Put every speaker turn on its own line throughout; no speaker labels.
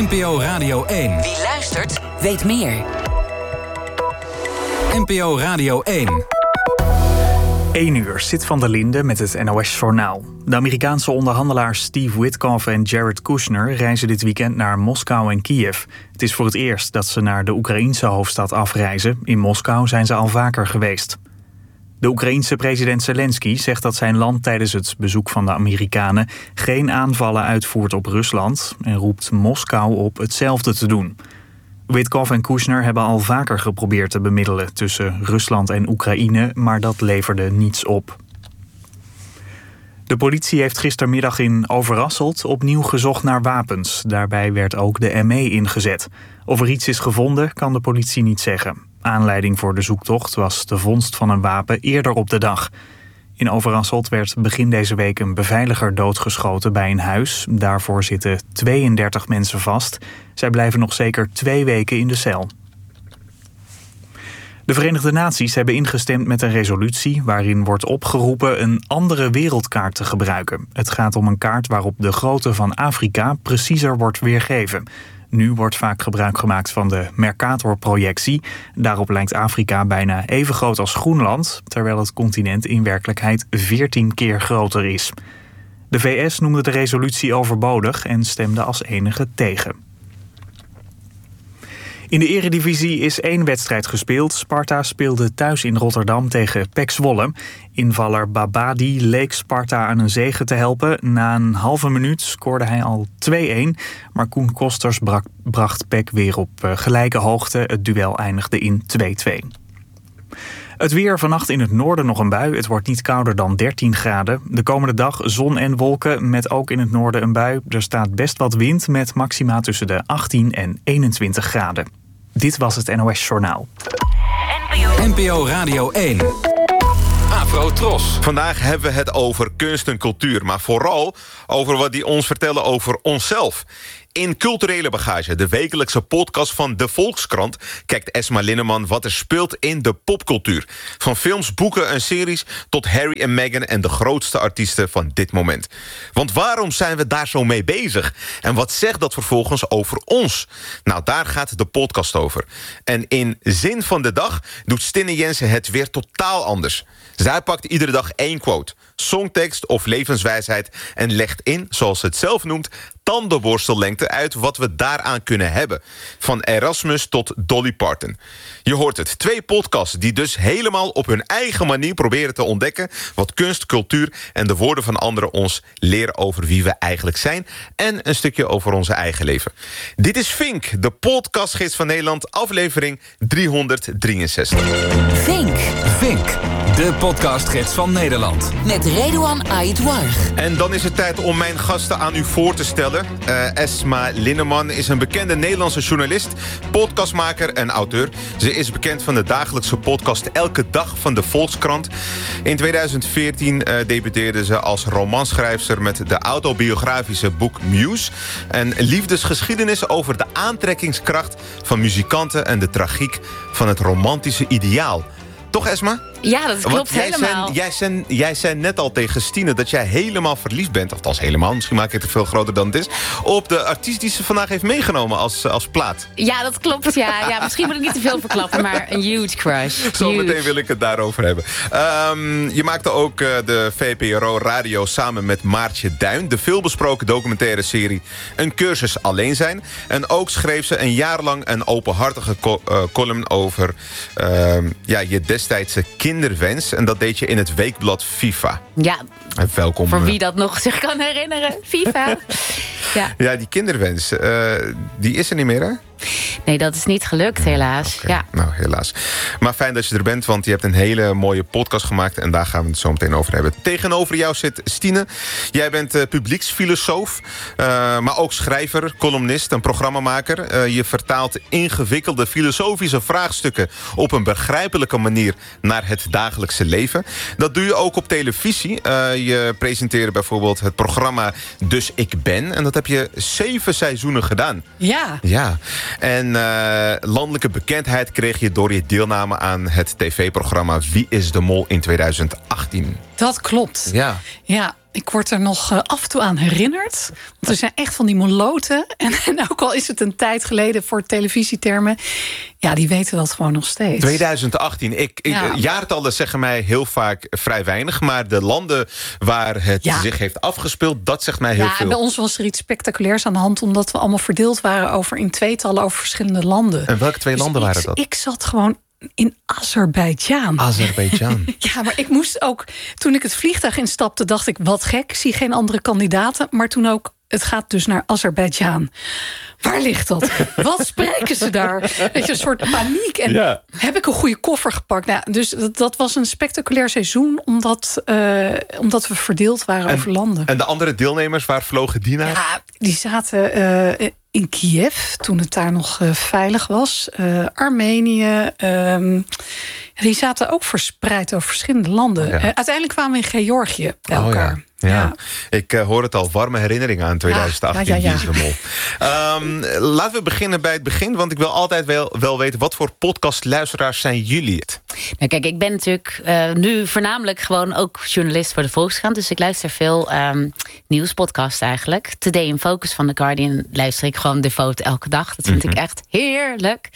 NPO Radio 1.
Wie luistert, weet meer.
NPO Radio 1.
1 uur, Sid van der Linde met het NOS-journaal. De Amerikaanse onderhandelaars Steve Witkoff en Jared Kushner reizen dit weekend naar Moskou en Kiev. Het is voor het eerst dat ze naar de Oekraïense hoofdstad afreizen. In Moskou zijn ze al vaker geweest. De Oekraïense president Zelensky zegt dat zijn land tijdens het bezoek van de Amerikanen geen aanvallen uitvoert op Rusland en roept Moskou op hetzelfde te doen. Witkoff en Kushner hebben al vaker geprobeerd te bemiddelen tussen Rusland en Oekraïne, maar dat leverde niets op. De politie heeft gistermiddag in Overasselt opnieuw gezocht naar wapens. Daarbij werd ook de ME ingezet. Of er iets is gevonden, kan de politie niet zeggen. Aanleiding voor de zoektocht was de vondst van een wapen eerder op de dag. In Overasselt werd begin deze week een beveiliger doodgeschoten bij een huis. Daarvoor zitten 32 mensen vast. Zij blijven nog zeker 2 weken in de cel. De Verenigde Naties hebben ingestemd met een resolutie waarin wordt opgeroepen een andere wereldkaart te gebruiken. Het gaat om een kaart waarop de grootte van Afrika preciezer wordt weergegeven. Nu wordt vaak gebruik gemaakt van de Mercator-projectie. Daarop lijkt Afrika bijna even groot als Groenland, terwijl het continent in werkelijkheid 14 keer groter is. De VS noemde de resolutie overbodig en stemde als enige tegen. In de eredivisie is 1 wedstrijd gespeeld. Sparta speelde thuis in Rotterdam tegen PEC Zwolle. Invaller Babadi leek Sparta aan een zege te helpen. Na een halve minuut scoorde hij al 2-1. Maar Koen Kosters bracht PEC weer op gelijke hoogte. Het duel eindigde in 2-2. Het weer, vannacht in het noorden nog een bui. Het wordt niet kouder dan 13 graden. De komende dag zon en wolken met ook in het noorden een bui. Er staat best wat wind met maxima tussen de 18 en 21 graden. Dit was het NOS Journaal.
NPO Radio 1. Afro Tros.
Vandaag hebben we het over kunst en cultuur, maar vooral over wat die ons vertellen over onszelf. In Culturele Bagage, de wekelijkse podcast van de Volkskrant, kijkt Esma Linneman wat er speelt in de popcultuur. Van films, boeken en series tot Harry en Meghan en de grootste artiesten van dit moment. Want waarom zijn we daar zo mee bezig? En wat zegt dat vervolgens over ons? Nou, daar gaat de podcast over. En in Zin van de Dag doet Stinne Jensen het weer totaal anders. Zij pakt iedere dag 1 quote, songtekst of levenswijsheid en legt in, zoals ze het zelf noemt, tandenborstellengte uit wat we daaraan kunnen hebben. Van Erasmus tot Dolly Parton. Je hoort het, 2 podcasts die dus helemaal op hun eigen manier proberen te ontdekken wat kunst, cultuur en de woorden van anderen ons leren over wie we eigenlijk zijn en een stukje over onze eigen leven. Dit is Vink, de podcastgids van Nederland, aflevering 363.
Vink, de podcastgids van Nederland.
Met Redouan Aïdouarg.
En dan is het tijd om mijn gasten aan u voor te stellen. Esma Linneman is een bekende Nederlandse journalist, podcastmaker en auteur. Ze is bekend van de dagelijkse podcast Elke Dag van de Volkskrant. In 2014 debuteerde ze als romanschrijfster met de autobiografische boek Muse. Een liefdesgeschiedenis over de aantrekkingskracht van muzikanten en de tragiek van het romantische ideaal. Toch, Esma?
Ja, dat klopt helemaal.
Jij zei net al tegen Stine dat jij helemaal verliefd bent. Althans helemaal, misschien maak ik het te veel groter dan het is. Op de artiest die ze vandaag heeft meegenomen als plaat.
Ja, dat klopt. Ja, misschien moet ik niet te veel verklappen, maar een huge crush.
Zometeen wil ik het daarover hebben. Je maakte ook de VPRO Radio samen met Maartje Duin. De veelbesproken documentaire serie Een cursus alleen zijn. En ook schreef ze een jaar lang een openhartige column over je destijdse kinderwens. En dat deed je in het weekblad FIFA.
Ja,
welkom.
Voor wie dat nog zich kan herinneren. FIFA.
Ja, die kinderwens, die is er niet meer, hè?
Nee, dat is niet gelukt, helaas.
Okay.
Ja.
Nou, helaas. Maar fijn dat je er bent, want je hebt een hele mooie podcast gemaakt. En daar gaan we het zo meteen over hebben. Tegenover jou zit Stine. Jij bent publieksfilosoof, maar ook schrijver, columnist en programmamaker. Je vertaalt ingewikkelde filosofische vraagstukken op een begrijpelijke manier naar het dagelijkse leven. Dat doe je ook op televisie. Je presenteerde bijvoorbeeld het programma Dus Ik Ben. En dat heb je 7 seizoenen gedaan. Ja. En landelijke bekendheid kreeg je door je deelname aan het tv-programma Wie is de Mol in 2018.
Dat klopt.
Ja.
ik word er nog af en toe aan herinnerd. Want er zijn echt van die moloten. En ook al is het een tijd geleden voor televisietermen. Ja, die weten dat gewoon nog steeds.
2018. Jaartallen zeggen mij heel vaak vrij weinig. Maar de landen waar het zich heeft afgespeeld, dat zegt mij heel veel.
En bij ons was er iets spectaculairs aan de hand, omdat we allemaal verdeeld waren in tweetallen over verschillende landen.
En welke twee landen waren dat?
Ik zat gewoon in Azerbeidzjan. Ja, maar ik moest ook, toen ik het vliegtuig instapte, dacht ik, wat gek, ik zie geen andere kandidaten. Maar toen ook, het gaat dus naar Azerbeidzjan. Waar ligt dat? Wat spreken ze daar? Weet je, een soort paniek. En heb ik een goede koffer gepakt? Nou, dus dat was een spectaculair seizoen, omdat we verdeeld waren over landen.
En de andere deelnemers, waar vlogen die naar?
Ja, die zaten in Kiev, toen het daar nog veilig was. Armenië. Die zaten ook verspreid over verschillende landen. Ja. Uiteindelijk kwamen we in Georgië bij elkaar.
Ja. Ik hoor het al, warme herinneringen aan 2018. Laten we beginnen bij het begin, want ik wil altijd wel weten, wat voor podcastluisteraars zijn jullie?
Nou, kijk, ik ben natuurlijk nu voornamelijk gewoon ook journalist voor de Volkskrant. Dus ik luister veel nieuwspodcasts eigenlijk. Today in Focus van The Guardian luister ik gewoon devoot elke dag. Dat vind ik echt heerlijk.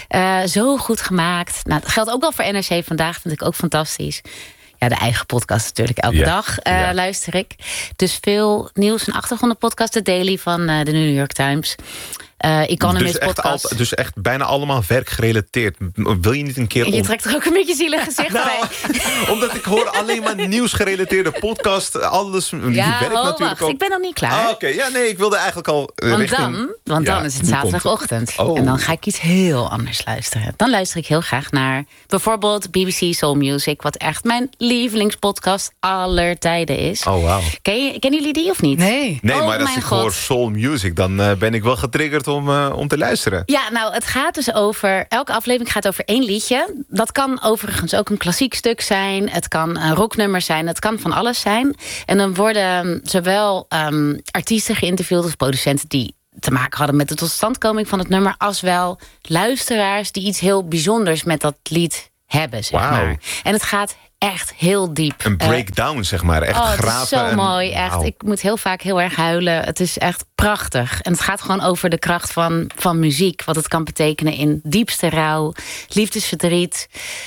Zo goed gemaakt. Nou, dat geldt ook wel voor NRC Vandaag, vind ik ook fantastisch. Ja, de eigen podcast natuurlijk elke dag luister ik. Dus veel nieuws- en achtergrondpodcast. De Daily van de New York Times. Economist podcast.
Dus echt bijna allemaal werkgerelateerd. Wil je niet een keer...
Je trekt er ook een beetje zielig gezicht bij.
Omdat ik hoor alleen maar nieuwsgerelateerde podcast. Alles, die werkt natuurlijk
wacht,
ook.
ik ben nog niet klaar.
Oké. Ja, nee, ik wilde eigenlijk al
Want dan is het zaterdagochtend. En dan ga ik iets heel anders luisteren. Dan luister ik heel graag naar bijvoorbeeld BBC Soul Music, wat echt mijn lievelingspodcast aller tijden is.
Oh, wauw.
Kennen jullie die of niet?
Nee,
maar als ik hoor Soul Music, dan ben ik wel getriggerd om te luisteren.
Ja, nou, het gaat dus over... Elke aflevering gaat over 1 liedje. Dat kan overigens ook een klassiek stuk zijn. Het kan een rocknummer zijn. Het kan van alles zijn. En dan worden zowel artiesten geïnterviewd of producenten die te maken hadden met de totstandkoming van het nummer, als wel luisteraars die iets heel bijzonders met dat lied hebben, zeg maar. En het gaat echt heel diep.
Een breakdown, zeg maar. Echt graven.
Het is zo mooi. Echt. Ik moet heel vaak heel erg huilen. Het is echt prachtig. En het gaat gewoon over de kracht van muziek. Wat het kan betekenen in diepste rouw, liefdesverdriet,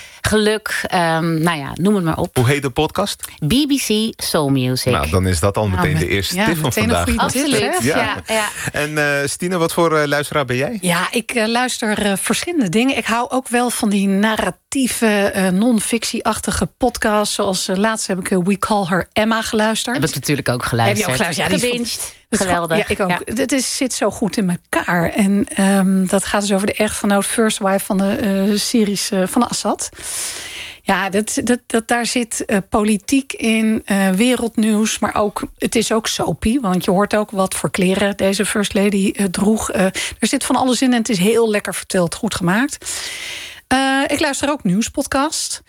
geluk. Noem het maar op.
Hoe heet de podcast?
BBC Soul Music.
Nou, dan is dat al meteen de eerste tip van vandaag.
Absoluut. Ja.
En Stine, wat voor luisteraar ben jij?
Ja, ik luister verschillende dingen. Ik hou ook wel van die narratieve, non-fictie-achtige podcasts. Zoals laatst heb ik We Call Her Emma geluisterd.
Heb ik natuurlijk ook geluisterd.
Heb je ook geluisterd? Ja,
gebinged. Geweldig.
Ja, ik ook. Het zit zo goed in elkaar. En dat gaat dus over de echtgenoot First Wife van de Syrisch van Assad. Ja, daar zit politiek in, wereldnieuws, maar ook, het is ook soapy, want je hoort ook wat voor kleren deze First Lady droeg. Er zit van alles in en het is heel lekker verteld, goed gemaakt. Ik luister ook nieuwspodcast.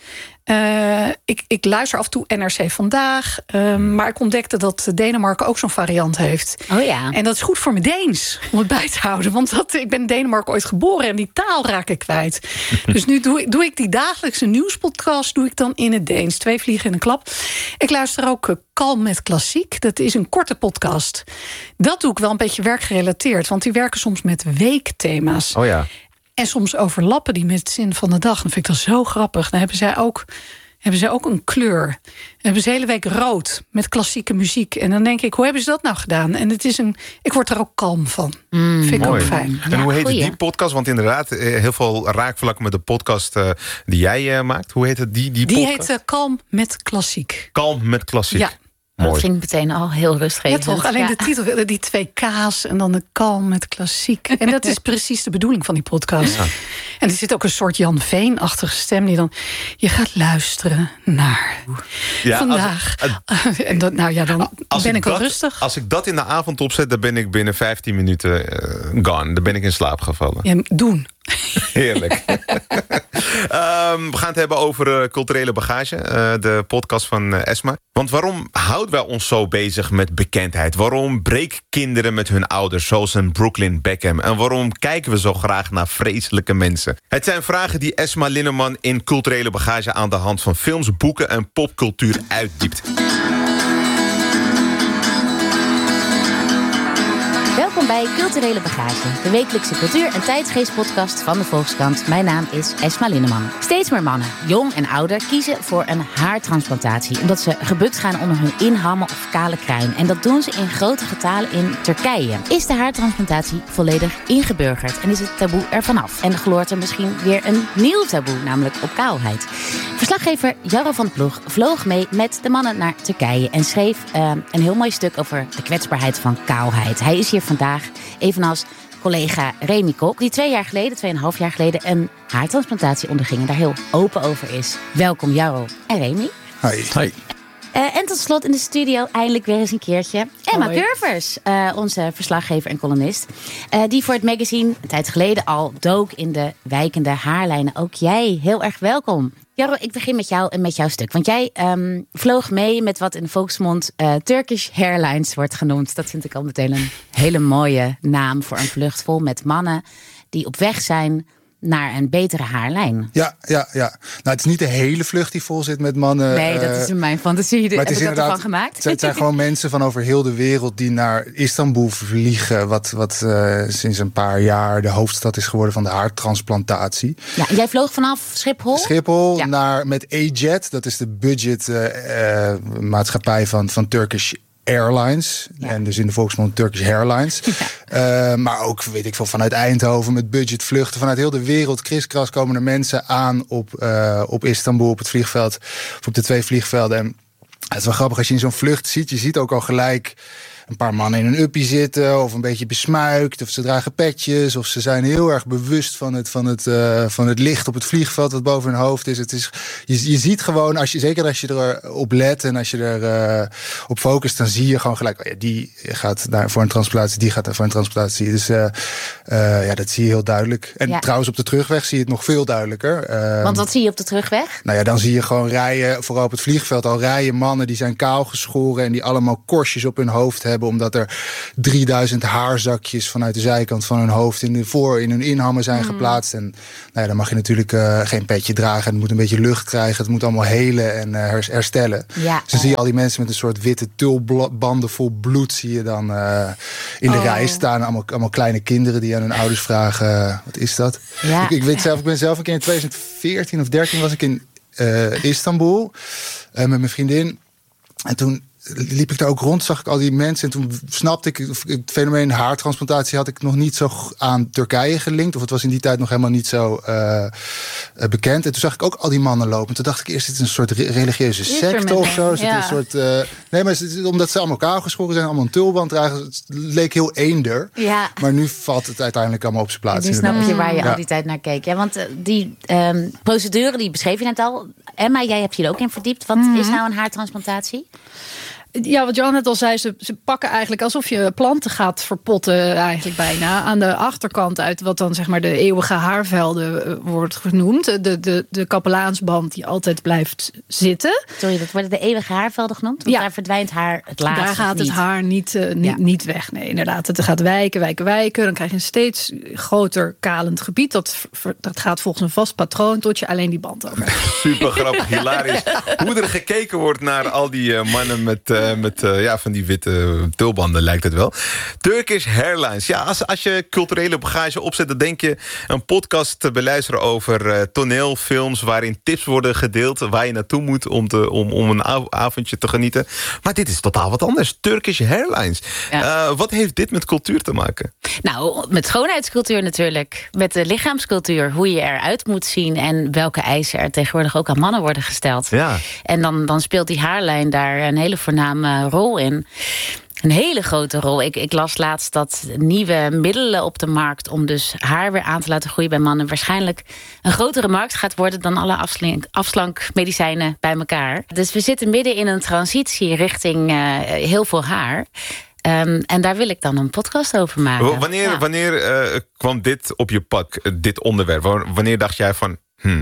Ik luister af en toe NRC Vandaag. Maar ik ontdekte dat Denemarken ook zo'n variant heeft.
Oh ja.
En dat is goed voor mijn Deens, om het bij te houden. Want ik ben in Denemarken ooit geboren en die taal raak ik kwijt. Dus nu doe ik die dagelijkse nieuwspodcast dan in het Deens. 2 vliegen in een klap. Ik luister ook Kalm met Klassiek. Dat is een korte podcast. Dat doe ik wel een beetje werkgerelateerd. Want die werken soms met weekthema's.
Oh ja.
En soms overlappen die met het zin van de dag. Dan vind ik dat zo grappig. Dan hebben zij ook een kleur. Dan hebben ze de hele week rood met klassieke muziek. En dan denk ik, hoe hebben ze dat nou gedaan? En ik word er ook kalm van. Vind ik ook fijn.
En hoe heet die podcast? Want inderdaad, heel veel raakvlakken met de podcast die jij maakt. Hoe heet het die podcast?
Die heet Kalm met Klassiek.
Kalm met Klassiek.
Ja.
Dat ging meteen al heel rustgevend.
Ja, toch? Alleen de titel, die 2 K's en dan de kalm met klassiek. En dat is precies de bedoeling van die podcast. Ja. En er zit ook een soort Jan Veen-achtige stem die dan... Je gaat luisteren naar vandaag. En dan ben ik wel rustig.
Als ik dat in de avond opzet, dan ben ik binnen 15 minuten gone. Dan ben ik in slaap gevallen.
Ja, doen.
Heerlijk. We gaan het hebben over culturele bagage. De podcast van Esma. Want waarom houden wij ons zo bezig met bekendheid? Waarom breken kinderen met hun ouders, zoals een Brooklyn Beckham? En waarom kijken we zo graag naar vreselijke mensen? Het zijn vragen die Esma Linneman in culturele bagage aan de hand van films, boeken en popcultuur uitdiept.
Welkom bij Culturele Bagage, de wekelijkse cultuur- en tijdsgeestpodcast van de Volkskrant. Mijn naam is Esma Linneman. Steeds meer mannen, jong en ouder, kiezen voor een haartransplantatie, omdat ze gebukt gaan onder hun inhammen of kale kruin. En dat doen ze in grote getalen in Turkije. Is de haartransplantatie volledig ingeburgerd en is het taboe er vanaf? En gloort er misschien weer een nieuw taboe, namelijk op kaalheid? Verslaggever Jarro van den Ploeg vloog mee met de mannen naar Turkije en schreef een heel mooi stuk over de kwetsbaarheid van kaalheid. Hij is hier vandaag, evenals collega Remy Kok, die 2,5 jaar geleden een haartransplantatie onderging en daar heel open over is. Welkom Jarro en Remy.
Hi.
En tot slot in de studio eindelijk weer eens een keertje Emma Curvers, onze verslaggever en columnist. Die voor het magazine een tijd geleden al dook in de wijkende haarlijnen. Ook jij, heel erg welkom. Jarro, ik begin met jou en met jouw stuk. Want jij vloog mee met wat in de volksmond Turkish Hairlines wordt genoemd. Dat vind ik al meteen een hele mooie naam voor een vlucht vol met mannen die op weg zijn naar een betere haarlijn.
Ja. Nou, het is niet de hele vlucht die vol zit met mannen.
Nee, dat is in mijn fantasie. Heb ik dat ervan gemaakt?
Het zijn gewoon mensen van over heel de wereld die naar Istanbul vliegen. Wat sinds een paar jaar de hoofdstad is geworden van de haartransplantatie.
Ja, jij vloog vanaf Schiphol?
Ja. Met A-Jet. Dat is de budgetmaatschappij van Turkish Airlines. Ja. En dus in de volksmond Turkish Hairlines. Ja. Maar ook, weet ik veel, vanuit Eindhoven met budgetvluchten. Vanuit heel de wereld, kriskras, komen er mensen aan op Istanbul, op het vliegveld. Of op de 2 vliegvelden. En het is wel grappig als je in zo'n vlucht ziet. Je ziet ook al gelijk een paar mannen in een uppie zitten, of een beetje besmuikt, of ze dragen petjes, of ze zijn heel erg bewust van het licht op het vliegveld dat boven hun hoofd is. Je ziet gewoon, zeker als je erop let en als je er op focust, dan zie je gewoon gelijk, die gaat daar voor een transplantatie, die gaat daar voor een transplantatie. Dus dat zie je heel duidelijk. En trouwens op de terugweg zie je het nog veel duidelijker.
Want wat zie je op de terugweg?
Nou ja, dan zie je gewoon rijen, vooral op het vliegveld al rijen mannen die zijn kaal geschoren en die allemaal korstjes op hun hoofd hebben, omdat er 3000 haarzakjes vanuit de zijkant van hun hoofd in hun inhammen zijn geplaatst. En dan mag je natuurlijk geen petje dragen. Het moet een beetje lucht krijgen. Het moet allemaal helen en herstellen. Ja, dus dan zie je al die mensen met een soort witte tulbanden vol bloed zie je dan in de rij staan. Allemaal kleine kinderen die aan hun ouders vragen, wat is dat? Ja. Ik ben zelf een keer in 2014 of 13 was ik in Istanbul met mijn vriendin. En toen liep ik daar ook rond, zag ik al die mensen. En toen snapte ik, het fenomeen haartransplantatie had ik nog niet zo aan Turkije gelinkt. Of het was in die tijd nog helemaal niet zo bekend. En toen zag ik ook al die mannen lopen. En toen dacht ik eerst, dit is een soort religieuze secte of zo. Ja. Een soort, nee, maar omdat ze allemaal kaal geschoren zijn, allemaal een tulband dragen. Het leek heel eender. Ja. Maar nu valt het uiteindelijk allemaal op zijn plaats.
Nu snap je waar je al die tijd naar keek. Ja, want die procedure, die beschreef je net al. Emma, jij hebt je er ook in verdiept. Wat is nou een haartransplantatie?
Ja, wat Jan net al zei, ze pakken eigenlijk alsof je planten gaat verpotten eigenlijk bijna. Aan de achterkant uit wat dan zeg maar de eeuwige haarvelden wordt genoemd. De kapelaansband die altijd blijft zitten.
Sorry, dat worden de eeuwige haarvelden genoemd? Want daar verdwijnt haar het laatste.
Daar gaat het haar niet weg. Nee, inderdaad. Het gaat wijken. Dan krijg je een steeds groter kalend gebied. Dat gaat volgens een vast patroon tot je alleen die band over hebt.
Super grappig, hilarisch. Hoe er gekeken wordt naar al die mannen met van die witte tulbanden lijkt het wel. Turkish Hairlines. Ja, als je culturele bagage opzet, dan denk je een podcast te beluisteren over toneelfilms waarin tips worden gedeeld waar je naartoe moet om een avondje te genieten. Maar dit is totaal wat anders. Turkish Hairlines. Ja. Wat heeft dit met cultuur te maken?
Nou, met schoonheidscultuur natuurlijk. Met de lichaamscultuur. Hoe je eruit moet zien en welke eisen er tegenwoordig ook aan mannen worden gesteld. Ja. En dan speelt die haarlijn daar een hele voorname rol in. Een hele grote rol. Ik las laatst dat nieuwe middelen op de markt om dus haar weer aan te laten groeien bij mannen waarschijnlijk een grotere markt gaat worden dan alle afslankmedicijnen bij elkaar. Dus we zitten midden in een transitie richting heel veel haar. En daar wil ik dan een podcast over maken.
Wanneer kwam dit op je pad, dit onderwerp? Wanneer dacht jij van,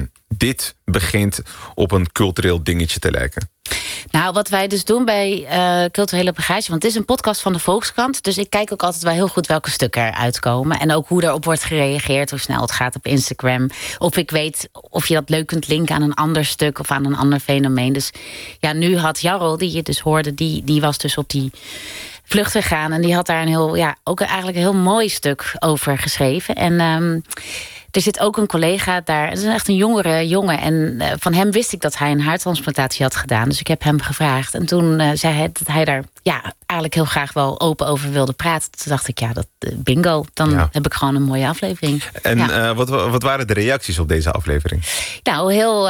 dit begint op een cultureel dingetje te lijken?
Nou, wat wij dus doen bij Culturele Bagage, want het is een podcast van de Volkskrant, dus ik kijk ook altijd wel heel goed welke stukken eruit komen. En ook hoe daarop wordt gereageerd, hoe snel het gaat op Instagram. Of ik weet of je dat leuk kunt linken aan een ander stuk of aan een ander fenomeen. Dus ja, nu had Jarro, die je dus hoorde, die was dus op die vlucht gegaan. En die had daar ook eigenlijk een heel mooi stuk over geschreven. En er zit ook een collega daar. Het is echt een jongere jongen. En van hem wist ik dat hij een haartransplantatie had gedaan. Dus ik heb hem gevraagd. En toen zei hij dat hij daar eigenlijk heel graag wel open over wilde praten. Toen dacht ik, bingo. Dan heb ik gewoon een mooie aflevering.
En wat waren de reacties op deze aflevering?
Nou, heel...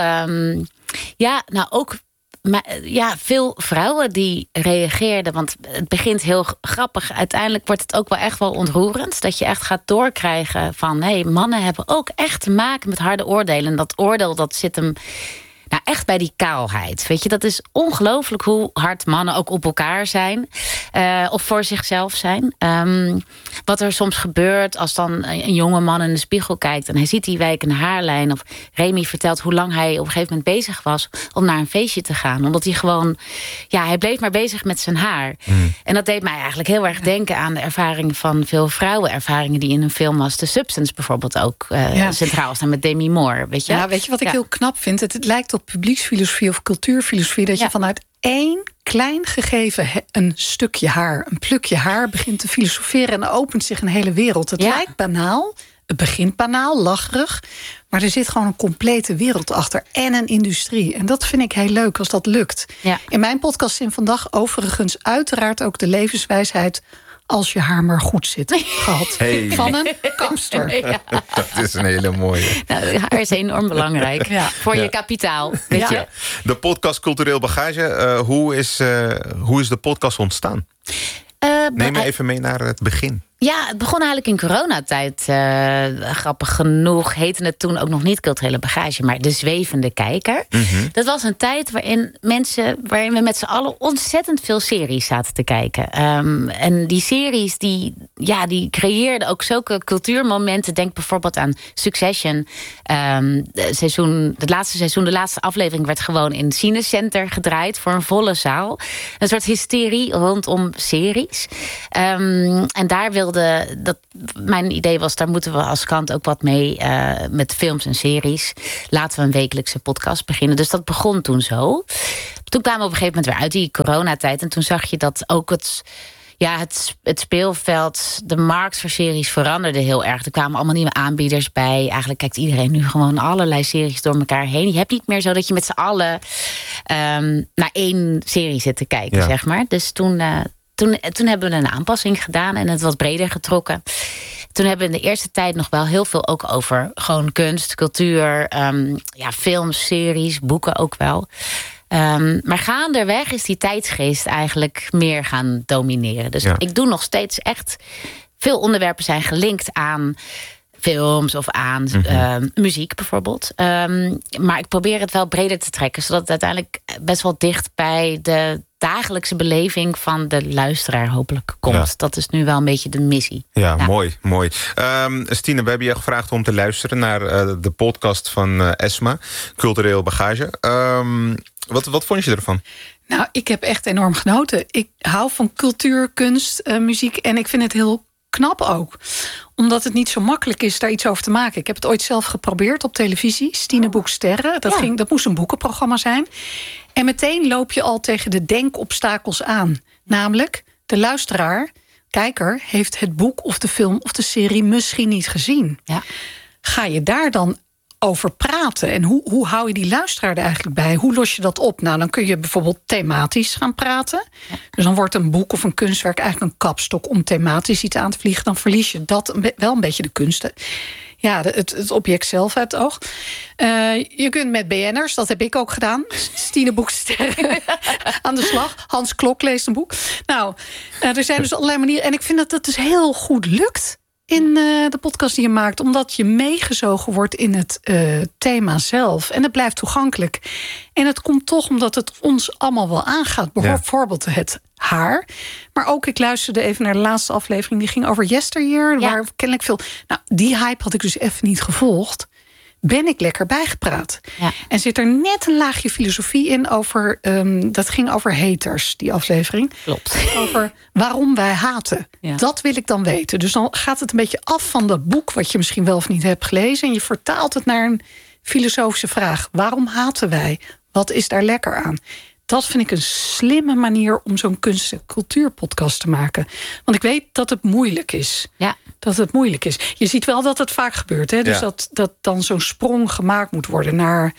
ook... Maar veel vrouwen die reageerden. Want het begint heel grappig. Uiteindelijk wordt het ook wel echt wel ontroerend. Dat je echt gaat doorkrijgen van... mannen hebben ook echt te maken met harde oordelen. En dat oordeel, dat zit hem... Nou, echt bij die kaalheid. Weet je, dat is ongelooflijk hoe hard mannen ook op elkaar zijn. Of voor zichzelf zijn. Wat er soms gebeurt als dan een jonge man in de spiegel kijkt... en hij ziet die wijkende haarlijn. Of Remy vertelt hoe lang hij op een gegeven moment bezig was... om naar een feestje te gaan. Omdat hij gewoon... hij bleef maar bezig met zijn haar. En dat deed mij eigenlijk heel erg denken aan de ervaringen van veel vrouwen. Ervaringen die in een film als The Substance bijvoorbeeld ook centraal staan met Demi Moore. Weet je?
Ja, weet je wat ik heel knap vind? Het lijkt op publieksfilosofie of cultuurfilosofie... dat je vanuit één klein gegeven een stukje haar, een plukje haar... begint te filosoferen en opent zich een hele wereld. Het lijkt banaal, het begint banaal, lacherig... maar er zit gewoon een complete wereld achter en een industrie. En dat vind ik heel leuk als dat lukt. Ja. In mijn podcast in Vandaag overigens uiteraard ook de levenswijsheid... als je haar maar goed zit gehad. Van een kapster.
Dat is een hele mooie.
Nou, haar is enorm belangrijk voor je kapitaal. Weet je?
De podcast Cultureel Bagage. Hoe is de podcast ontstaan? Neem me even mee naar het begin.
Ja, het begon eigenlijk in coronatijd. Grappig genoeg heette het toen ook nog niet Culturele Bagage... maar De Zwevende Kijker. Dat was een tijd waarin we met z'n allen... ontzettend veel series zaten te kijken. En die series die creëerden ook zulke cultuurmomenten. Denk bijvoorbeeld aan Succession. Het laatste seizoen, de laatste aflevering... werd gewoon in Cinecenter gedraaid voor een volle zaal. Een soort hysterie rondom series. En daar mijn idee was, daar moeten we als krant ook wat mee met films en series. Laten we een wekelijkse podcast beginnen. Dus dat begon toen zo. Toen kwamen we op een gegeven moment weer uit die coronatijd. En toen zag je dat ook het speelveld, de markt voor series veranderde heel erg. Er kwamen allemaal nieuwe aanbieders bij. Eigenlijk kijkt iedereen nu gewoon allerlei series door elkaar heen. Je hebt niet meer zo dat je met z'n allen naar één serie zit te kijken, zeg maar. Dus toen hebben we een aanpassing gedaan en het wat breder getrokken. Toen hebben we in de eerste tijd nog wel heel veel ook over gewoon kunst, cultuur, films, series, boeken ook wel. Maar gaandeweg is die tijdsgeest eigenlijk meer gaan domineren. Dus ik doe nog steeds echt... Veel onderwerpen zijn gelinkt aan films of aan muziek bijvoorbeeld. Maar ik probeer het wel breder te trekken... zodat het uiteindelijk best wel dicht bij de dagelijkse beleving van de luisteraar hopelijk komt. Ja. Dat is nu wel een beetje de missie.
Ja. Mooi. Stine, we hebben je gevraagd om te luisteren naar de podcast van Esma, Cultureel Bagage. Wat vond je ervan?
Nou, ik heb echt enorm genoten. Ik hou van cultuur, kunst, muziek en ik vind het heel knap ook. Omdat het niet zo makkelijk is daar iets over te maken. Ik heb het ooit zelf geprobeerd op televisie. Stine Boekt Sterren. Dat moest een boekenprogramma zijn. En meteen loop je al tegen de denkobstakels aan. Namelijk, de luisteraar, kijker, heeft het boek of de film of de serie misschien niet gezien. Ja. Ga je daar dan over praten? En hoe hou je die luisteraar er eigenlijk bij? Hoe los je dat op? Nou, dan kun je bijvoorbeeld thematisch gaan praten. Ja. Dus dan wordt een boek of een kunstwerk eigenlijk een kapstok om thematisch iets aan te vliegen. Dan verlies je dat wel een beetje de kunsten. Ja, het object zelf uit het oog. Je kunt met BN'ers, dat heb ik ook gedaan. Stine Boekt Sterren aan de slag. Hans Klok leest een boek. Nou, er zijn dus allerlei manieren. En ik vind dat het dus heel goed lukt in de podcast die je maakt. Omdat je meegezogen wordt in het thema zelf. En het blijft toegankelijk. En het komt toch omdat het ons allemaal wel aangaat. Bijvoorbeeld het haar. Maar ook, ik luisterde even naar de laatste aflevering. Die ging over Yesteryear. Waar kennelijk veel... Nou, die hype had ik dus even niet gevolgd. Ben ik lekker bijgepraat. Ja. En zit er net een laagje filosofie in over... dat ging over haters, die aflevering.
Klopt.
Over waarom wij haten. Ja. Dat wil ik dan weten. Dus dan gaat het een beetje af van dat boek... wat je misschien wel of niet hebt gelezen. En je vertaalt het naar een filosofische vraag. Waarom haten wij? Wat is daar lekker aan? dat vind ik een slimme manier om zo'n kunst- en cultuurpodcast te maken. Want ik weet dat het moeilijk is.
Ja.
Dat het moeilijk is. Je ziet wel dat het vaak gebeurt. Hè? Dus dat dan zo'n sprong gemaakt moet worden naar...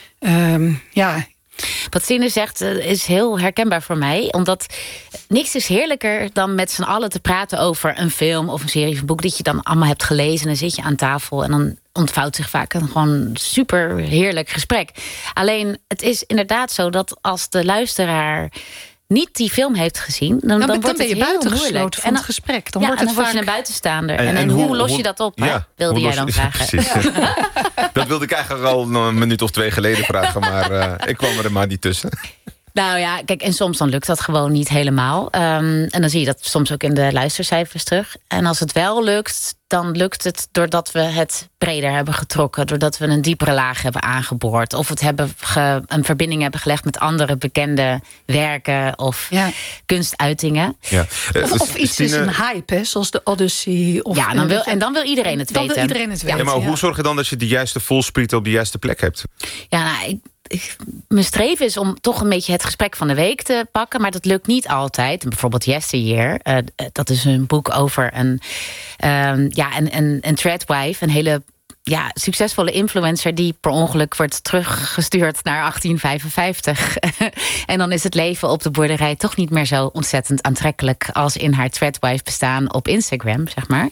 Wat Stine zegt is heel herkenbaar voor mij. Omdat niks is heerlijker dan met z'n allen te praten over een film of een serie of een boek dat je dan allemaal hebt gelezen. En dan zit je aan tafel en dan ontvouwt zich vaak een gewoon super heerlijk gesprek. Alleen het is inderdaad zo dat als de luisteraar niet die film heeft gezien, dan wordt
ben
het
je
heel
buitengesloten
moeilijk.
van het gesprek. Dan
word je een buitenstaander. En hoe los je dat op? Wilde jij dan vragen?
Precies. Dat wilde ik eigenlijk al een minuut of 2 geleden vragen, maar ik kwam er maar niet tussen.
Nou ja, kijk, en soms dan lukt dat gewoon niet helemaal. En dan zie je dat soms ook in de luistercijfers terug. En als het wel lukt, dan lukt het doordat we het breder hebben getrokken. Doordat we een diepere laag hebben aangeboord. Of het een verbinding hebben gelegd met andere bekende werken of kunstuitingen.
Ja.
Of iets is een hype, hè, zoals de Odyssey. Of,
dan wil iedereen het weten.
Dan wil iedereen het weten.
Ja, maar hoe zorg je dan dat je de juiste volsprieten op de juiste plek hebt?
Ja, nou, mijn streven is om toch een beetje het gesprek van de week te pakken. Maar dat lukt niet altijd. Bijvoorbeeld Yesteryear. Dat is een boek over een threadwife. Een hele succesvolle influencer die per ongeluk wordt teruggestuurd naar 1855. En dan is het leven op de boerderij toch niet meer zo ontzettend aantrekkelijk als in haar threadwife bestaan op Instagram, zeg maar.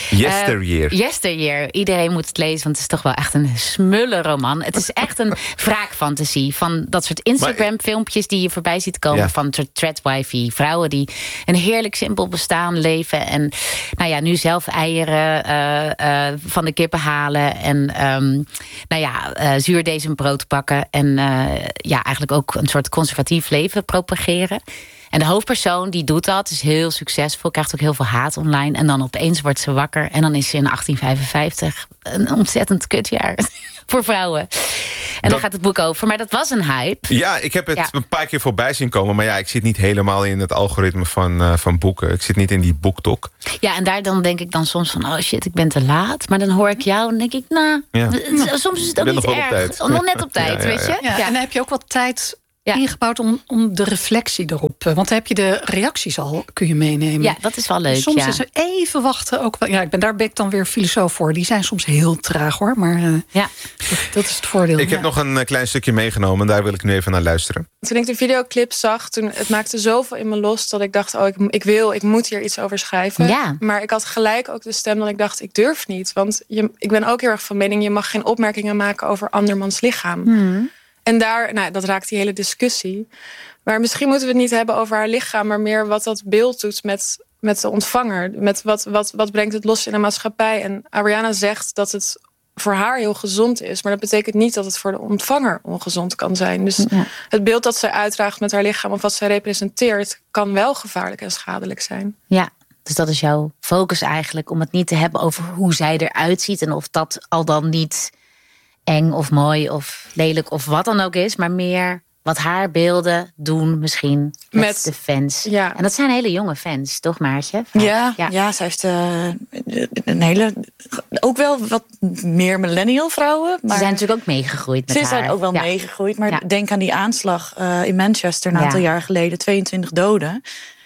Ja. Yesteryear.
Iedereen moet het lezen, want het is toch wel echt een smulle roman. Het is echt een wraakfantasie van dat soort Instagram-filmpjes die je voorbij ziet komen van threadwifey vrouwen die een heerlijk simpel bestaan leven en nu zelf eieren van de kippen halen. En zuurdesembrood bakken. En eigenlijk ook een soort conservatief leven propageren. En de hoofdpersoon die doet dat, is heel succesvol, krijgt ook heel veel haat online. En dan opeens wordt ze wakker en dan is ze in 1855 een ontzettend kutjaar voor vrouwen. En daar gaat het boek over. Maar dat was een hype.
Ja, ik heb het een paar keer voorbij zien komen. Maar ik zit niet helemaal in het algoritme van boeken. Ik zit niet in die boektok.
Ja, en daar dan denk ik dan soms van... oh shit, ik ben te laat. Maar dan hoor ik jou en denk ik... soms is het ook niet erg. Nog net op tijd, weet je?
Ja. En dan heb je ook wat tijd ingebouwd om de reflectie erop. Want dan heb je de reacties al, kun je meenemen.
Ja, dat is wel leuk.
Soms is er even wachten ook wel. Ja, daar ben ik dan weer filosoof voor. Die zijn soms heel traag, hoor. Maar dat is het voordeel.
Ik heb nog een klein stukje meegenomen. En daar wil ik nu even naar luisteren.
Toen ik de videoclip zag, het maakte zoveel in me los dat ik dacht, ik moet hier iets over schrijven.
Ja.
Maar ik had gelijk ook de stem dat ik dacht, ik durf niet. Want ik ben ook heel erg van mening, je mag geen opmerkingen maken over andermans lichaam. En dat raakt die hele discussie. Maar misschien moeten we het niet hebben over haar lichaam, maar meer wat dat beeld doet met de ontvanger. Met wat brengt het los in de maatschappij. En Ariana zegt dat het voor haar heel gezond is. Maar dat betekent niet dat het voor de ontvanger ongezond kan zijn. Dus het beeld dat zij uitdraagt met haar lichaam of wat zij representeert kan wel gevaarlijk en schadelijk zijn.
Ja, dus dat is jouw focus eigenlijk. Om het niet te hebben over hoe zij eruit ziet. En of dat al dan niet eng of mooi of lelijk of wat dan ook is. Maar meer wat haar beelden doen misschien met de fans. Ja. En dat zijn hele jonge fans, toch Maartje?
Ja, zij heeft een hele... ook wel wat meer millennial vrouwen. Maar
ze zijn natuurlijk ook meegegroeid met haar.
Ze zijn ook wel meegegroeid. Maar denk aan die aanslag in Manchester een aantal jaar geleden. 22 doden.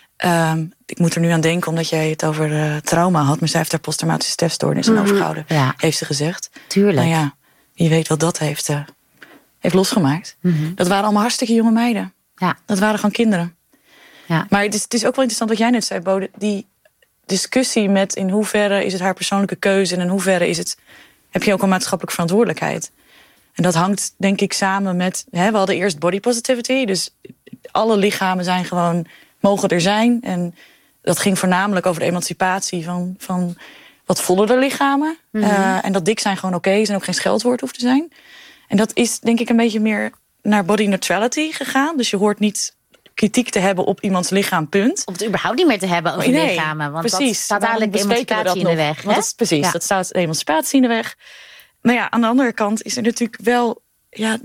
Ik moet er nu aan denken omdat jij het over trauma had. Maar zij heeft haar posttraumatische stressstoornis aan overgehouden. Ja. Heeft ze gezegd.
Tuurlijk.
Nou ja, wie weet wat dat heeft losgemaakt. Dat waren allemaal hartstikke jonge meiden.
Ja.
Dat waren gewoon kinderen.
Ja.
Maar het is ook wel interessant wat jij net zei, Bode. Die discussie met in hoeverre is het haar persoonlijke keuze... en in hoeverre heb je ook een maatschappelijke verantwoordelijkheid. En dat hangt denk ik samen met... we hadden eerst body positivity. Dus alle lichamen zijn gewoon, mogen er zijn. En dat ging voornamelijk over de emancipatie van wat vollere lichamen. En dat dik zijn gewoon oké is en ook geen scheldwoord hoeft te zijn. En dat is denk ik een beetje meer naar body neutrality gegaan. Dus je hoort niet kritiek te hebben op iemands lichaam, punt.
Om het überhaupt niet meer te hebben over lichamen. Want
precies,
dat staat dadelijk emancipatie in de weg.
Dat staat emancipatie in de weg. Nou ja, aan de andere kant is er natuurlijk wel...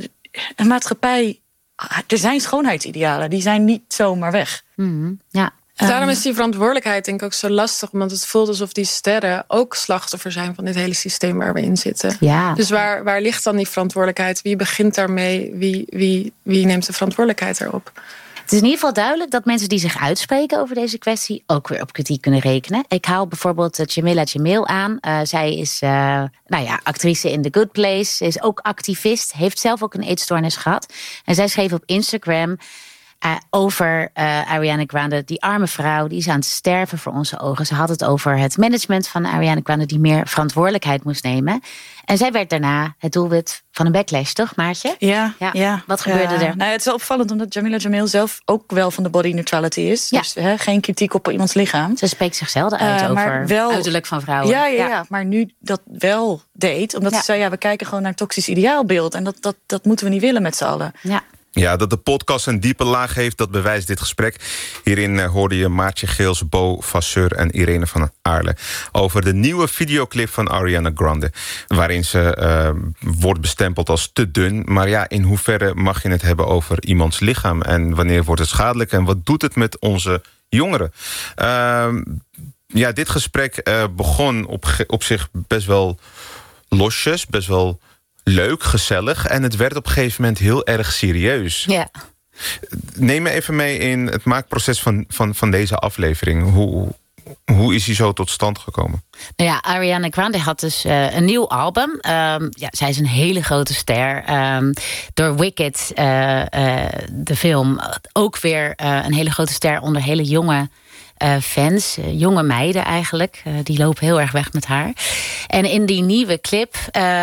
een maatschappij... Er zijn schoonheidsidealen, die zijn niet zomaar weg.
Ja.
Daarom is die verantwoordelijkheid denk ik ook zo lastig. Want het voelt alsof die sterren ook slachtoffer zijn van dit hele systeem waar we in zitten.
Ja.
Dus waar ligt dan die verantwoordelijkheid? Wie begint daarmee? Wie neemt de verantwoordelijkheid erop?
Het is in ieder geval duidelijk dat mensen die zich uitspreken over deze kwestie ook weer op kritiek kunnen rekenen. Ik haal bijvoorbeeld Jamila Jamil aan. Zij is actrice in The Good Place. Ze is ook activist. Heeft zelf ook een eetstoornis gehad. En zij schreef op Instagram over Ariana Grande, die arme vrouw, die is aan het sterven voor onze ogen. Ze had het over het management van Ariana Grande die meer verantwoordelijkheid moest nemen. En zij werd daarna het doelwit van een backlash, toch Maartje?
Ja.
Wat gebeurde er?
Nou, het is wel opvallend omdat Jamila Jamil zelf ook wel van de body neutrality is. Ja. Dus geen kritiek op iemands lichaam.
Ze spreekt zich zelden uit over uiterlijk van vrouwen.
Ja, maar nu dat wel deed. Omdat ze zei, we kijken gewoon naar een toxisch ideaalbeeld. En dat moeten we niet willen met z'n allen.
Ja, dat de podcast een diepe laag heeft, dat bewijst dit gesprek. Hierin hoorde je Maartje Geels, Bo Vasseur en Irene van Aarle over de nieuwe videoclip van Ariana Grande, waarin ze wordt bestempeld als te dun. Maar in hoeverre mag je het hebben over iemands lichaam? En wanneer wordt het schadelijk? En wat doet het met onze jongeren? Dit gesprek begon op zich best wel losjes, best wel leuk, gezellig. En het werd op een gegeven moment heel erg serieus.
Ja.
Neem me even mee in het maakproces van deze aflevering. Hoe is die zo tot stand gekomen?
Nou ja, Ariana Grande had dus een nieuw album. Zij is een hele grote ster. Door Wicked, de film, ook weer een hele grote ster onder hele jonge fans, jonge meiden eigenlijk. Die lopen heel erg weg met haar. En in die nieuwe clip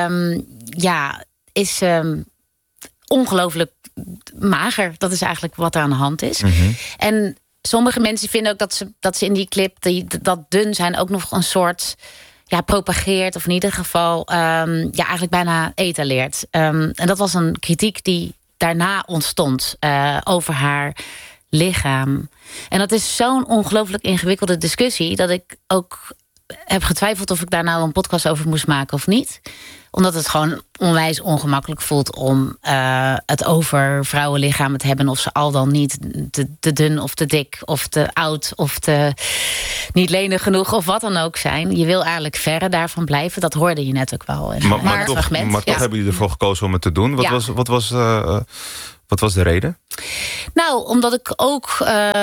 is ongelooflijk mager. Dat is eigenlijk wat er aan de hand is. Mm-hmm. En sommige mensen vinden ook dat ze in die clip dat dun zijn ook nog een soort propageert, of in ieder geval eigenlijk bijna etaleert. En dat was een kritiek die daarna ontstond over haar lichaam. En dat is zo'n ongelooflijk ingewikkelde discussie dat ik ook heb getwijfeld of ik daar nou een podcast over moest maken of niet. Omdat het gewoon onwijs ongemakkelijk voelt om het over vrouwenlichamen te hebben, of ze al dan niet te dun of te dik of te oud of te niet lenig genoeg of wat dan ook zijn. Je wil eigenlijk verre daarvan blijven. Dat hoorde je net ook wel.
Maar toch hebben jullie ervoor gekozen om het te doen. Wat was de reden?
Nou, omdat ik ook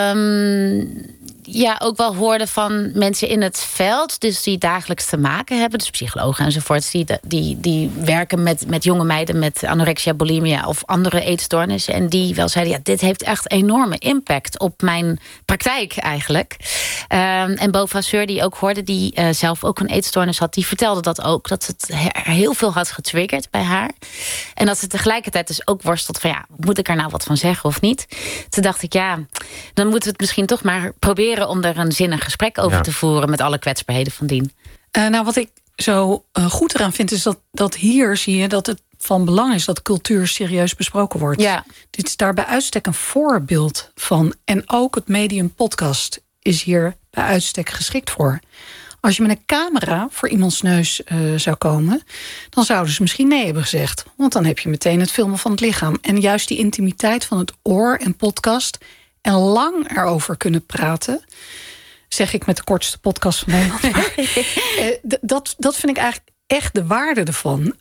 ook wel hoorde van mensen in het veld, dus die dagelijks te maken hebben, dus psychologen enzovoort, die werken met jonge meiden met anorexia, bulimia of andere eetstoornissen, en die wel zeiden, dit heeft echt enorme impact op mijn praktijk eigenlijk. En Bo Vasseur, die ook hoorde, die zelf ook een eetstoornis had, die vertelde dat ook, dat het heel veel had getriggerd bij haar. En dat ze tegelijkertijd dus ook worstelt van, moet ik er nou wat van zeggen of niet? Toen dacht ik, dan moeten we het misschien toch maar proberen om er een zinnig gesprek over te voeren met alle kwetsbaarheden van dien.
Wat ik zo goed eraan vind, is dat hier zie je dat het van belang is dat cultuur serieus besproken wordt. Ja. Dit is daar bij uitstek een voorbeeld van. En ook het medium podcast is hier bij uitstek geschikt voor. Als je met een camera voor iemands neus zou komen, dan zouden ze misschien nee hebben gezegd. Want dan heb je meteen het filmen van het lichaam. En juist die intimiteit van het oor en podcast en lang erover kunnen praten, zeg ik met de kortste podcast van Nederland. Dat vind ik eigenlijk echt de waarde ervan.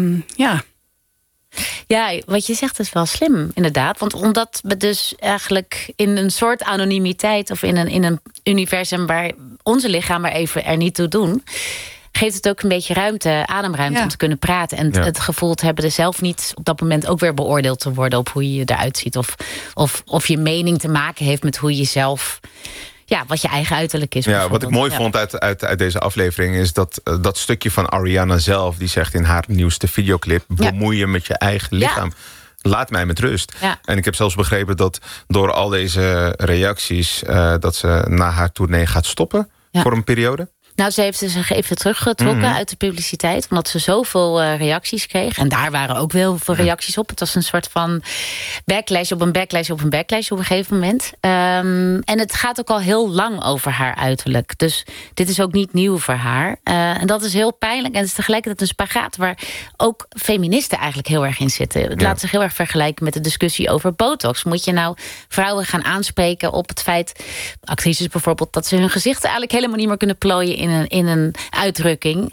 Ja, wat je zegt is wel slim, inderdaad. Want omdat we dus eigenlijk in een soort anonimiteit of in een universum waar onze lichamen even er niet toe doen, geeft het ook een beetje ademruimte om te kunnen praten. En het gevoel te hebben er zelf niet op dat moment ook weer beoordeeld te worden op hoe je eruit ziet. Of je mening te maken heeft met hoe je zelf, wat je eigen uiterlijk is.
Ja, wat ik mooi vond uit deze aflevering is dat stukje van Ariana zelf, die zegt in haar nieuwste videoclip, bemoei je met je eigen lichaam. Laat mij met rust. Ja. En ik heb zelfs begrepen dat door al deze reacties dat ze na haar tournee gaat stoppen voor een periode.
Nou, ze heeft zich even teruggetrokken uit de publiciteit, omdat ze zoveel reacties kreeg. En daar waren ook heel veel reacties op. Het was een soort van backlash op een backlash op een backlash op een gegeven moment. En het gaat ook al heel lang over haar uiterlijk. Dus dit is ook niet nieuw voor haar. En dat is heel pijnlijk. En het is tegelijkertijd een spagaat waar ook feministen eigenlijk heel erg in zitten. Het laat zich heel erg vergelijken met de discussie over botox. Moet je nou vrouwen gaan aanspreken op het feit, actrices bijvoorbeeld, dat ze hun gezichten eigenlijk helemaal niet meer kunnen plooien in een uitdrukking.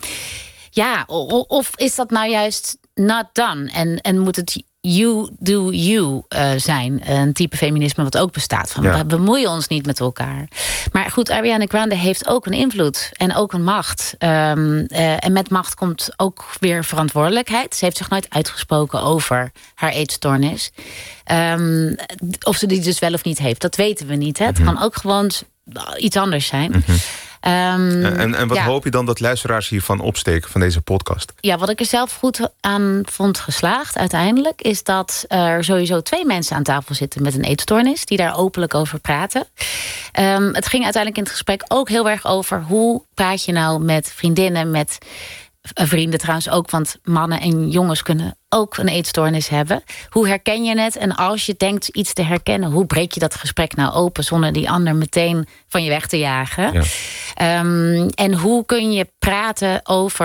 Of is dat nou juist not done? En moet het you do you zijn? Een type feminisme wat ook bestaat. We bemoeien ons niet met elkaar. Maar goed, Ariana Grande heeft ook een invloed en ook een macht. En met macht komt ook weer verantwoordelijkheid. Ze heeft zich nooit uitgesproken over haar eetstoornis. Of ze die dus wel of niet heeft, dat weten we niet. Hè? Het kan ook gewoon iets anders zijn.
En wat hoop je dan dat luisteraars hiervan opsteken, van deze podcast? Ja,
wat ik er zelf goed aan vond geslaagd uiteindelijk, is dat er sowieso 2 mensen aan tafel zitten met een eetstoornis, die daar openlijk over praten. Het ging uiteindelijk in het gesprek ook heel erg over hoe praat je nou met vriendinnen, met vrienden trouwens ook, want mannen en jongens kunnen ook een eetstoornis hebben. Hoe herken je het? En als je denkt iets te herkennen, hoe breek je dat gesprek nou open zonder die ander meteen van je weg te jagen? Ja. En hoe kun je praten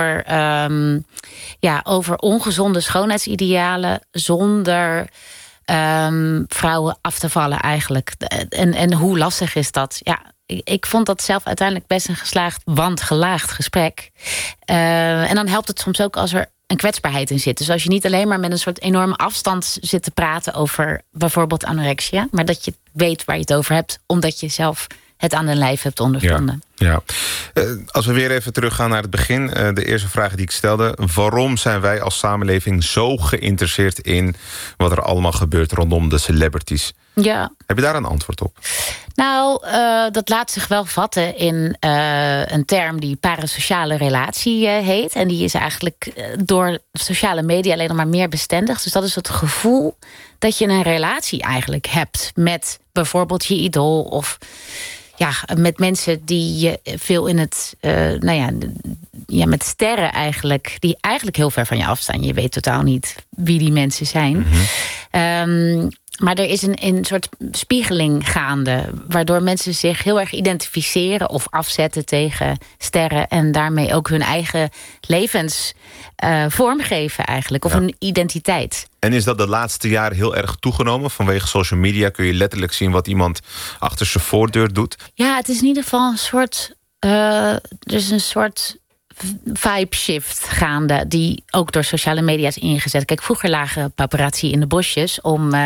over ongezonde schoonheidsidealen zonder vrouwen af te vallen eigenlijk? En hoe lastig is dat? Ja, ik vond dat zelf uiteindelijk best een geslaagd, want gelaagd gesprek. En dan helpt het soms ook als er een kwetsbaarheid in zit. Dus als je niet alleen maar met een soort enorme afstand zit te praten over bijvoorbeeld anorexia, maar dat je weet waar je het over hebt, omdat je zelf het aan de lijf hebt ondervonden.
Ja. Als we weer even teruggaan naar het begin, de eerste vraag die ik stelde: waarom zijn wij als samenleving zo geïnteresseerd in wat er allemaal gebeurt rondom de celebrities?
Ja.
Heb je daar een antwoord op?
Nou, dat laat zich wel vatten in een term die parasociale relatie heet. En die is eigenlijk door sociale media alleen nog maar meer bestendig. Dus dat is het gevoel dat je een relatie eigenlijk hebt met bijvoorbeeld je idool, of met mensen die je veel in het, met sterren eigenlijk, die eigenlijk heel ver van je afstaan. Je weet totaal niet wie die mensen zijn. Maar er is een soort spiegeling gaande, waardoor mensen zich heel erg identificeren of afzetten tegen sterren en daarmee ook hun eigen levens vormgeven eigenlijk, of hun identiteit.
En is dat de laatste jaren heel erg toegenomen? Vanwege social media kun je letterlijk zien wat iemand achter zijn voordeur doet.
Ja, het is in ieder geval een soort, er is een soort vibe shift gaande, die ook door sociale media is ingezet. Kijk, vroeger lagen paparazzi in de bosjes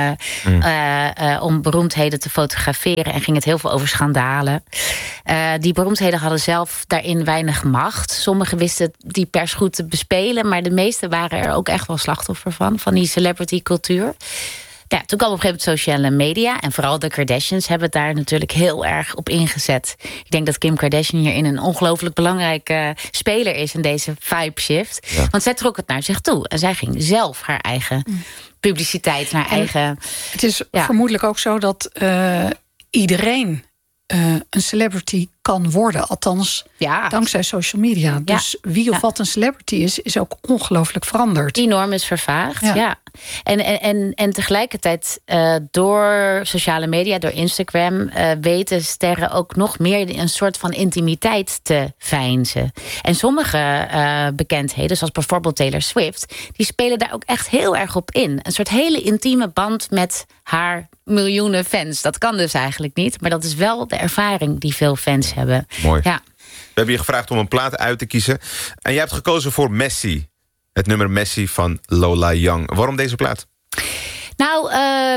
om beroemdheden te fotograferen en ging het heel veel over schandalen. Die beroemdheden hadden zelf daarin weinig macht. Sommigen wisten die pers goed te bespelen, maar de meesten waren er ook echt wel slachtoffer van die celebrity cultuur. Ja, toen kwam op een gegeven moment sociale media. En vooral de Kardashians hebben daar natuurlijk heel erg op ingezet. Ik denk dat Kim Kardashian hierin een ongelooflijk belangrijke speler is in deze vibe shift. Ja. Want zij trok het naar zich toe. En zij ging zelf haar eigen publiciteit, haar eigen.
Het is vermoedelijk ook zo dat iedereen een celebrity kan worden. Althans, dankzij social media. Ja. Dus wie of wat een celebrity is ook ongelooflijk veranderd.
Die norm is vervaagd, ja. En tegelijkertijd door sociale media, door Instagram, weten sterren ook nog meer een soort van intimiteit te veinzen. En sommige bekendheden, zoals bijvoorbeeld Taylor Swift, die spelen daar ook echt heel erg op in. Een soort hele intieme band met haar miljoenen fans. Dat kan dus eigenlijk niet, maar dat is wel de ervaring die veel fans hebben.
Mooi.
Ja.
We hebben je gevraagd om een plaat uit te kiezen. En jij hebt gekozen voor Messi. Het nummer Messi van Lola Young. Waarom deze plaat?
Nou,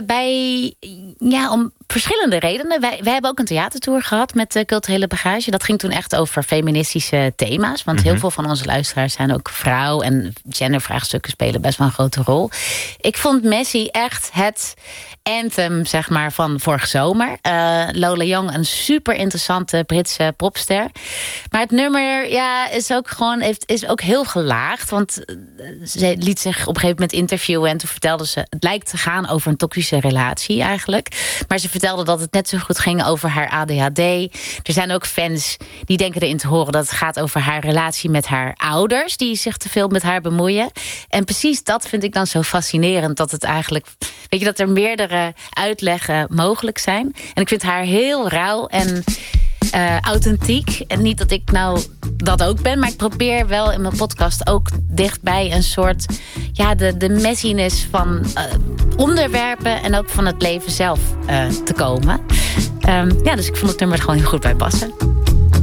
om verschillende redenen. Wij hebben ook een theatertour gehad met Culturele Bagage. Dat ging toen echt over feministische thema's. Want heel veel van onze luisteraars zijn ook vrouw. En gendervraagstukken spelen best wel een grote rol. Ik vond Messi echt het anthem, zeg maar, van vorige zomer. Lola Young, een super interessante Britse popster. Maar het nummer is ook heel gelaagd. Want ze liet zich op een gegeven moment interviewen. En toen vertelde ze, het lijkt te gaan over een toxische relatie eigenlijk. Maar ze vertelde dat het net zo goed ging over haar ADHD. Er zijn ook fans die denken erin te horen dat het gaat over haar relatie met haar ouders, die zich te veel met haar bemoeien. En precies dat vind ik dan zo fascinerend, dat het eigenlijk, weet je, dat er meerdere uitleggen mogelijk zijn. En ik vind haar heel rauw en authentiek. En niet dat ik nou dat ook ben, maar ik probeer wel in mijn podcast ook dichtbij een soort, de messiness van onderwerpen en ook van het leven zelf te komen. Dus ik vond het nummer er gewoon heel goed bij passen.